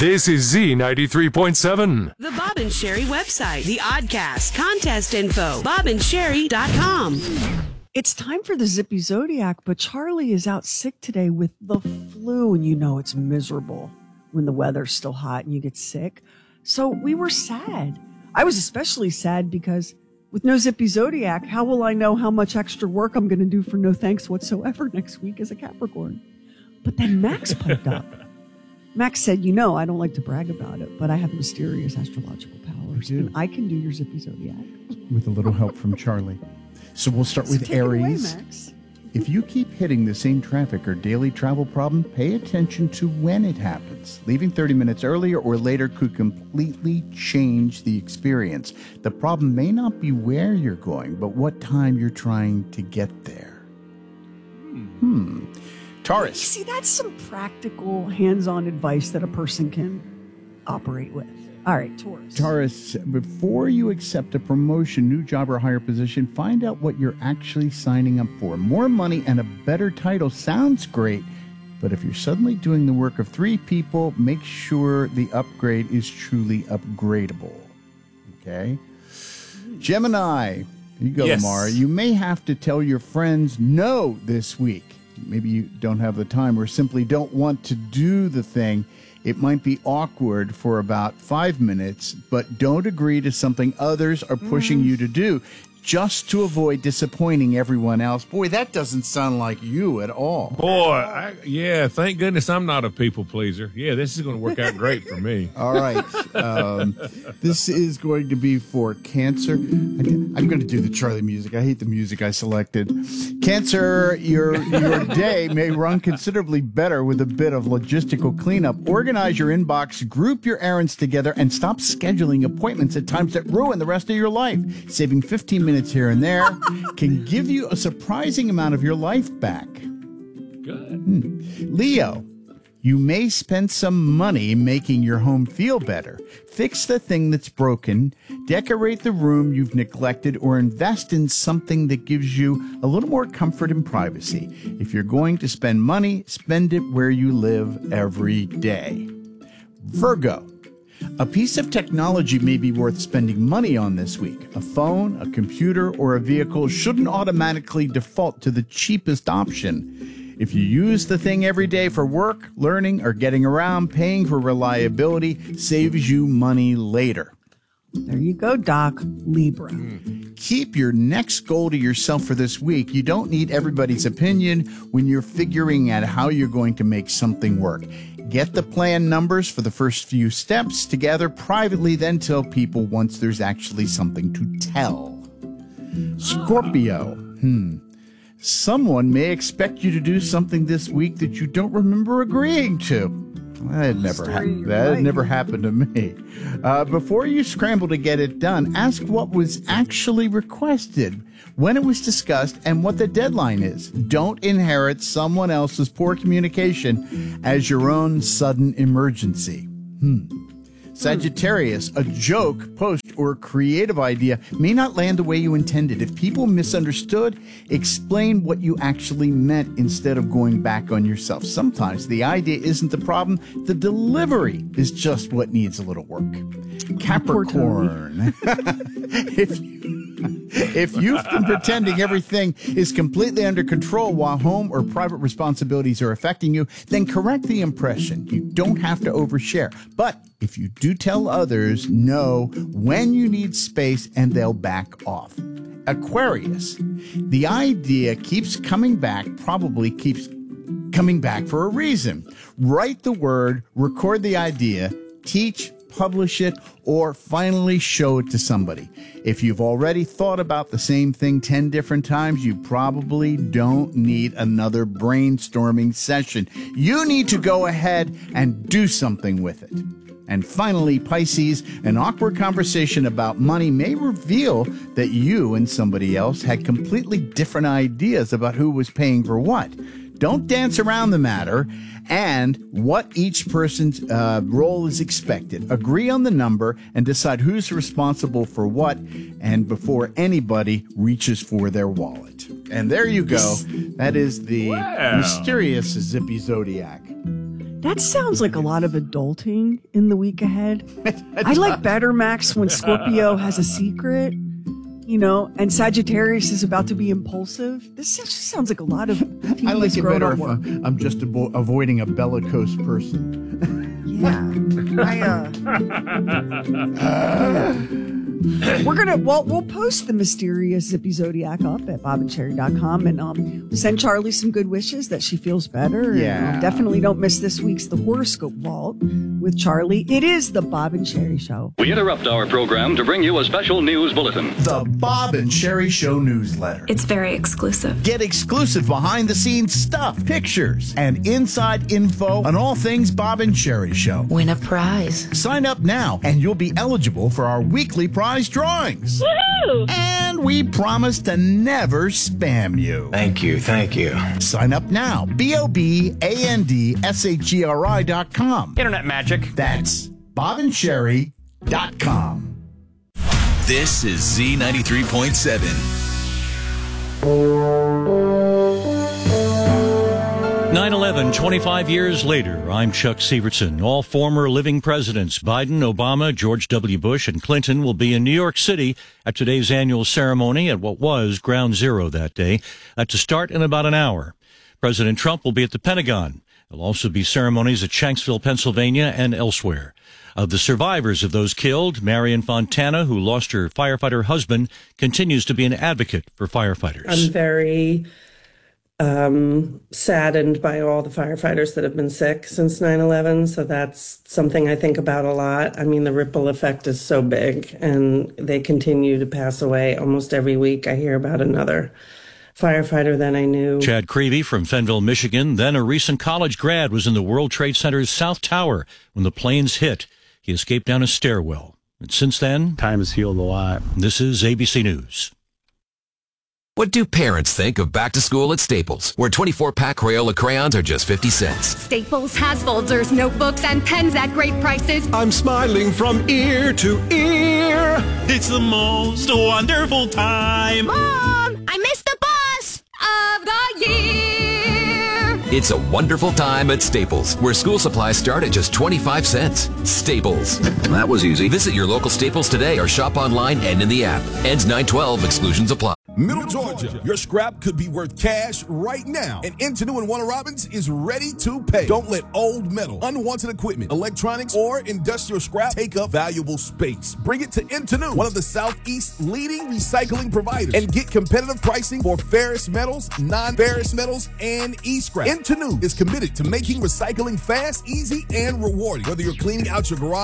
This is Z93.7. The Bob and Sherry website, the Oddcast, contest info, bobandSherry.com. It's time for the Zippy Zodiac, but Charlie is out sick today with the flu, and you know it's miserable when the weather's still hot and you get sick. So we were sad. I was especially sad because with no Zippy Zodiac, how will I know how much extra work I'm going to do for no thanks whatsoever next week as a Capricorn? But then Max piped up. Max said, you know, I don't like to brag about it, but I have mysterious astrological powers, and I can do your Zippy Zodiac. With a little help from Charlie. So we'll start with Aries. Away, Max. If you keep hitting the same traffic or daily travel problem, pay attention to when it happens. Leaving 30 minutes earlier or later could completely change the experience. The problem may not be where you're going, but what time you're trying to get there. Taurus. See, that's some practical, hands-on advice that a person can operate with. All right, Taurus. Taurus, before you accept a promotion, new job, or higher position, find out what you're actually signing up for. More money and a better title sounds great, but if you're suddenly doing the work of 3 people, make sure the upgrade is truly upgradable. Okay? Gemini. Here you go, Yes. Lamar. You may have to tell your friends no this week. Maybe you don't have the time or simply don't want to do the thing. It might be awkward for about 5 minutes, but don't agree to something others are pushing you to do just to avoid disappointing everyone else. Boy, that doesn't sound like you at all. Boy, thank goodness I'm not a people pleaser. Yeah, this is going to work out great for me. All right. This is going to be for Cancer. I'm going to do the Charlie music. I hate the music I selected. Cancer, your day may run considerably better with a bit of logistical cleanup. Organize your inbox, group your errands together, and stop scheduling appointments at times that ruin the rest of your life. Saving 15 minutes here and there can give you a surprising amount of your life back. Good. Leo, you may spend some money making your home feel better. Fix the thing that's broken, decorate the room you've neglected, or invest in something that gives you a little more comfort and privacy. If you're going to spend money, spend it where you live every day. Virgo, a piece of technology may be worth spending money on this week. A phone, a computer, or a vehicle shouldn't automatically default to the cheapest option. If you use the thing every day for work, learning, or getting around, paying for reliability saves you money later. There you go, Doc. Libra. Keep your next goal to yourself for this week. You don't need everybody's opinion when you're figuring out how you're going to make something work. Get the plan numbers for the first few steps together privately, then tell people once there's actually something to tell. Scorpio. Someone may expect you to do something this week that you don't remember agreeing to. That never happened to me. Before you scramble to get it done, ask what was actually requested, when it was discussed, and what the deadline is. Don't inherit someone else's poor communication as your own sudden emergency. Sagittarius, a joke, post, or creative idea may not land the way you intended. If people misunderstood, explain what you actually meant instead of going back on yourself. Sometimes the idea isn't the problem. The delivery is just what needs a little work. Capricorn. If you've been pretending everything is completely under control while home or private responsibilities are affecting you, then correct the impression. You don't have to overshare. But if you do tell others, know when you need space and they'll back off. Aquarius, the idea keeps coming back, probably keeps coming back for a reason. Write the word, record the idea, teach, publish it, or finally show it to somebody. If you've already thought about the same thing 10 different times, you probably don't need another brainstorming session. You need to go ahead and do something with it. And finally, Pisces, an awkward conversation about money may reveal that you and somebody else had completely different ideas about who was paying for what. Don't dance around the matter and what each person's role is expected. Agree on the number and decide who's responsible for what, and before anybody reaches for their wallet. And there you go. That is the mysterious Zippy Zodiac. That sounds like a lot of adulting in the week ahead. I like better, Max, when Scorpio has a secret, and Sagittarius is about to be impulsive. This just sounds like a lot of tedious I like it better if work. I'm just avoiding a bellicose person. Yeah. We'll post the mysterious Zippy Zodiac up at bobandcherry.com and send Charlie some good wishes that she feels better. Yeah. And, definitely don't miss this week's The Horoscope Vault with Charlie. It is the Bob and Sherry Show. We interrupt our program to bring you a special news bulletin. The Bob and Sherry Show newsletter. It's very exclusive. Get exclusive behind-the-scenes stuff, pictures, and inside info on all things Bob and Sherry Show. Win a prize. Sign up now, and you'll be eligible for our weekly prize drawings. Woohoo! And we promise to never spam you. Thank you. Sign up now. BOBANDSHERI.com. Internet magic. That's bobandcherry.com. This is Z93.7. 9/11, 25 years later. I'm Chuck Sievertson. All former living presidents, Biden, Obama, George W. Bush, and Clinton, will be in New York City at today's annual ceremony at what was Ground Zero that day. To start in about an hour. President Trump will be at the Pentagon. There'll also be ceremonies at Shanksville, Pennsylvania, and elsewhere. Of the survivors of those killed, Marion Fontana, who lost her firefighter husband, continues to be an advocate for firefighters. I'm very saddened by all the firefighters that have been sick since 9/11. So that's something I think about a lot. I mean, the ripple effect is so big, and they continue to pass away. Almost every week I hear about another firefighter that I knew. Chad Creevy from Fenville, Michigan, then a recent college grad, was in the World Trade Center's South Tower when the planes hit. He escaped down a stairwell. And since then, time has healed a lot. This is ABC News. What do parents think of back to school at Staples, where 24-pack Crayola crayons are just 50 cents? Staples has folders, notebooks, and pens at great prices. I'm smiling from ear to ear. It's the most wonderful time. Mom, I missed the bus of the year. It's a wonderful time at Staples, where school supplies start at just 25 cents. Staples. That was easy. Visit your local Staples today or shop online and in the app. Ends 9/12. Exclusions apply. Middle Georgia, your scrap could be worth cash right now, and Intenu and Warner Robins is ready to pay. Don't let old metal, unwanted equipment, electronics, or industrial scrap take up valuable space. Bring it to Intenu, one of the Southeast's leading recycling providers, and get competitive pricing for ferrous metals, non-ferrous metals, and e-scrap. Intenu is committed to making recycling fast, easy, and rewarding. Whether you're cleaning out your garage,